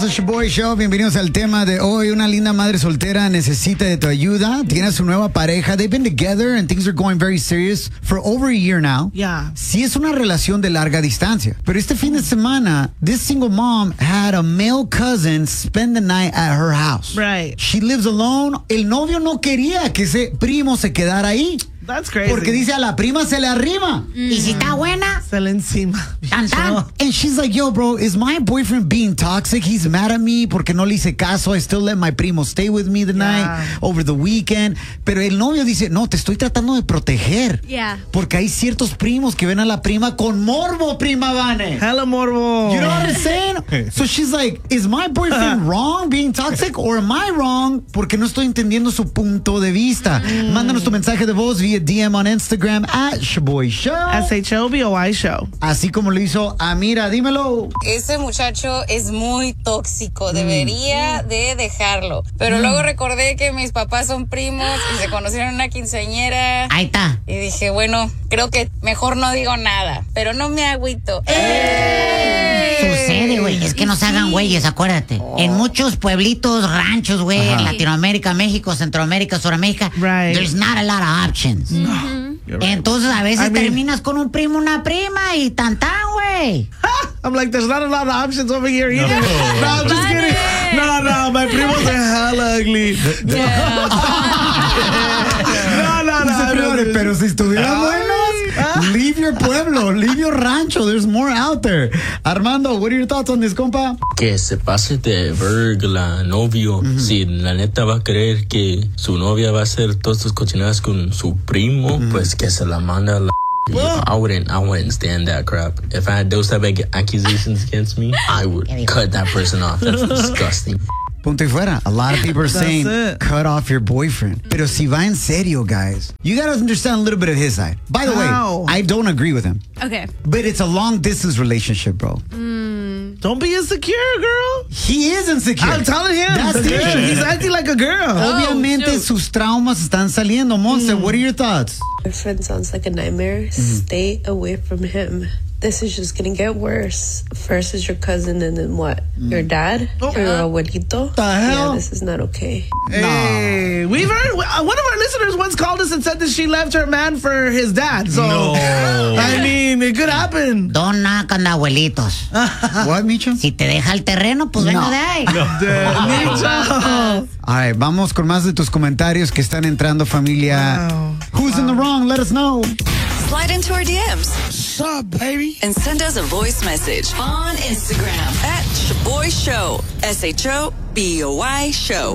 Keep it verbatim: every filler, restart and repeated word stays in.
regresamos a Shaboy Show. Bienvenidos al tema de hoy. Una linda madre soltera necesita de tu ayuda. Tiene a su nueva pareja. They've been together and things are going very serious for over a year now. Yeah. Sí es una relación de larga distancia. Pero este fin de semana, this single mom had a male cousin spend the night at her house. Right. She lives alone. El novio no quería que ese primo se quedara ahí. That's crazy. Porque dice a la prima se le arrima. Mm. Y si está buena, se le encima. Tan, tan. And she's like, yo, bro, is my boyfriend being toxic? He's mad at me porque no le hice caso. I still let my primo stay with me the Yeah. night, over the weekend. Pero el novio dice, no, te estoy tratando de proteger. Yeah. Porque hay ciertos primos que ven a la prima con morbo, prima Vane. Hella morbo. You know what I'm saying? So she's like, is my boyfriend wrong being toxic or am I wrong porque no estoy entendiendo su punto de vista? Mm. Mándanos tu mensaje de voz vía D M on Instagram at Shaboy Show. S H O B O Y Show. Así como lo hizo Amira, dímelo. Ese muchacho es muy tóxico, debería mm. de dejarlo. Pero mm. luego recordé que mis papás son primos y se conocieron en una quinceañera. Ahí está. Y dije, bueno, creo que mejor no digo nada, pero no me agüito. ¡Eh! Sucede, güey. Es que no se hagan güeyes, acuérdate. Oh. En muchos pueblitos, ranchos, güey, en Latinoamérica, México, Centroamérica, Suramérica, right. there's not a lot of options. No. Right. Entonces a veces I mean, terminas con un primo, una prima y tan tan, güey. I'm like, there's not a lot of options over here either. No, no I'm just kidding. No, no, my primos are hella ugly. Yeah. no, no, no. no, no. Pero si estuvieran buenos, leave your pueblo, leave your rancho. There's more out there. Armando, what are your thoughts on this, compa? Que se pase de verga, novio. Mm-hmm. Si la neta va a creer que su novia va a hacer todas sus cochinadas con su primo, mm-hmm. pues que se la manda a la... Well, I wouldn't, I wouldn't stand that crap. If I had those type of accusations against me, I would cut that person off. That's disgusting. Punto y fuera. A lot of people are saying, it. cut off your boyfriend. Pero si va en serio, guys, you gotta understand a little bit of his side. By the How? way, I don't agree with him. Okay. But it's a long distance relationship, bro. Mm. Don't be insecure, girl. He is insecure. I'm telling him. That's the issue. He's acting like a girl. Obviamente oh, sus traumas están saliendo. Monse, mm. what are your thoughts? My friend sounds like a nightmare. Mm-hmm. Stay away from him. This is just gonna get worse. First is your cousin, and then what? Mm. Your dad? Oh, your uh, abuelito? The hell? Yeah, this is not okay. Hey, no. We've heard, one of our listeners once called us and said that she left her man for his dad. So, no. I mean, it could happen. Don't knock on the abuelitos. What, Micho? Si te deja el terreno, pues no. venga de ahí. No. Micho. All right, vamos con más de tus comentarios que están entrando, familia. Wow. Who's wow. in the wrong? Let us know. Slide into our D Ms. What's up, baby? And send us a voice message on Instagram at Shaboy Show. S H O B O Y Show.